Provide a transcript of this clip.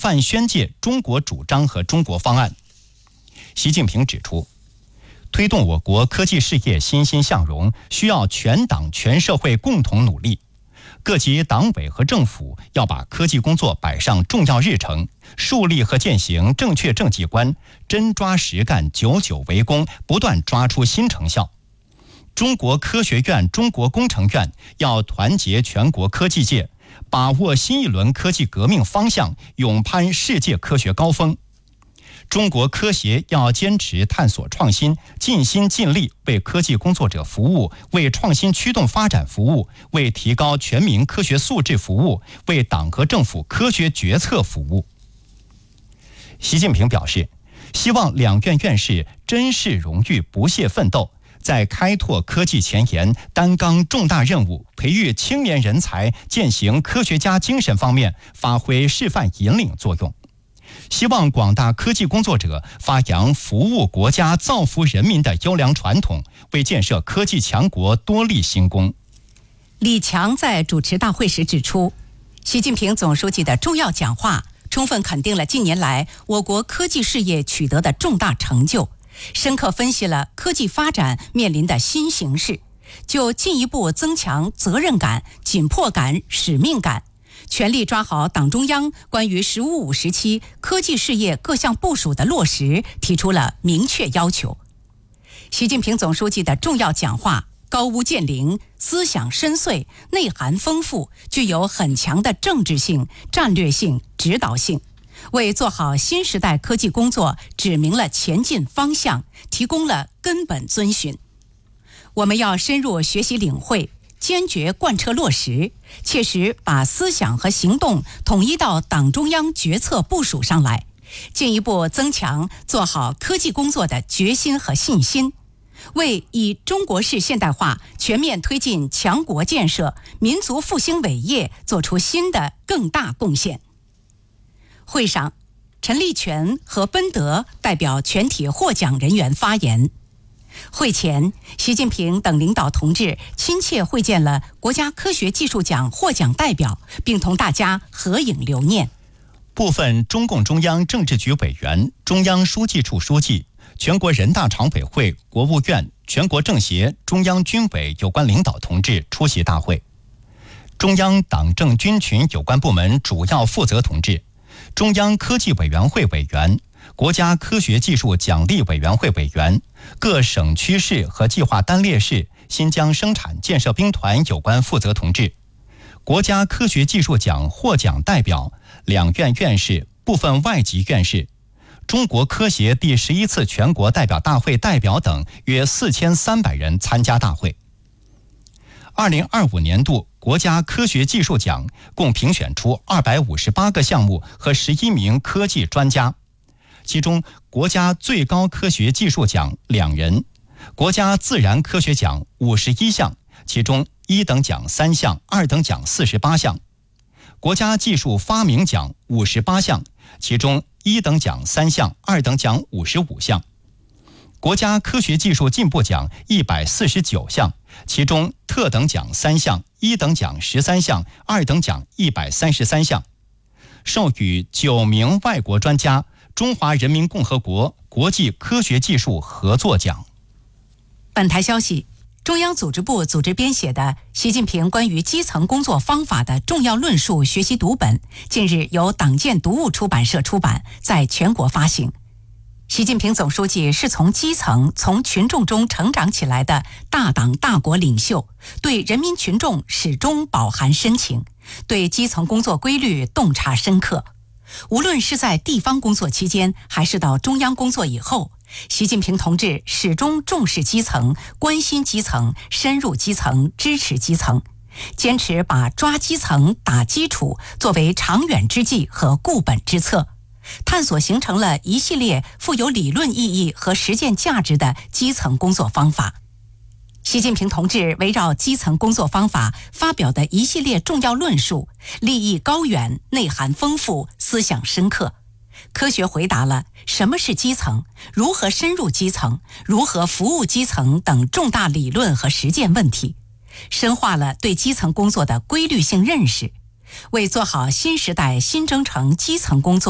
泛宣介中国主张和中国方案。习近平指出，推动我国科技事业欣欣向荣，需要全党全社会共同努力。各级党委和政府要把科技工作摆上重要日程，树立和践行正确政绩观，真抓实干，久久为功，不断抓出新成效。中国科学院、中国工程院要团结全国科技界，把握新一轮科技革命方向，勇攀世界科学高峰。中国科协要坚持探索创新，尽心尽力为科技工作者服务，为创新驱动发展服务，为提高全民科学素质服务，为党和政府科学决策服务。习近平表示，希望两院院士珍视荣誉，不懈奋斗，在开拓科技前沿、担纲重大任务、培育青年人才、践行科学家精神方面发挥示范引领作用。希望广大科技工作者发扬服务国家、造福人民的优良传统，为建设科技强国多立新功。 李强在主持大会时指出，习近平总书记的重要讲话充分肯定了近年来我国科技事业取得的重大成就，深刻分析了科技发展面临的新形势，就进一步增强责任感、紧迫感、使命感，全力抓好党中央关于“十五五”时期科技事业各项部署的落实提出了明确要求。习近平总书记的重要讲话高屋建瓴，思想深邃，内涵丰富，具有很强的政治性、战略性、指导性，为做好新时代科技工作指明了前进方向，提供了根本遵循。我们要深入学习领会，坚决贯彻落实，切实把思想和行动统一到党中央决策部署上来，进一步增强做好科技工作的决心和信心，为以中国式现代化全面推进强国建设、民族复兴伟业做出新的更大贡献。会上，陈立全和奔德代表全体获奖人员发言。会前，习近平等领导同志亲切会见了国家科学技术奖获奖代表，并同大家合影留念。 部分中共中央政治局委员、中央书记处书记、全国人大常委会、国务院、全国政协、中央军委有关领导同志出席大会。中央党政军群有关部门主要负责同志、中央科技委员会委员、国家科学技术奖励委员会委员、各省区市和计划单列市新疆生产建设兵团有关负责同志、国家科学技术奖获奖代表、两院院士、部分外籍院士、中国科协第11次全国代表大会代表等约4300人参加大会。2025年度国家科学技术奖共评选出258个项目和11名科技专家，其中国家最高科学技术奖2人，国家自然科学奖51项，其中1等奖3项，2等奖48项，国家技术发明奖58项，其中1等奖3项，2等奖55项，国家科学技术进步奖149项，其中特等奖3项，1等奖13项，2等奖133项，授予9名外国专家中华人民共和国国际科学技术合作奖。 本台消息，中央组织部组织编写的《习近平关于基层工作方法的重要论述》学习读本近日由党建读物出版社出版，在全国发行。习近平总书记是从基层、从群众中成长起来的大党大国领袖，对人民群众始终饱含深情，对基层工作规律洞察深刻。无论是在地方工作期间，还是到中央工作以后，习近平同志始终重视基层、关心基层、深入基层、支持基层，坚持把抓基层、打基础作为长远之计和固本之策，探索形成了一系列富有理论意义和实践价值的基层工作方法。习近平同志围绕基层工作方法发表的一系列重要论述，立意高远，内涵丰富，思想深刻，科学回答了什么是基层、如何深入基层、如何服务基层等重大理论和实践问题，深化了对基层工作的规律性认识，为做好新时代新征程基层工作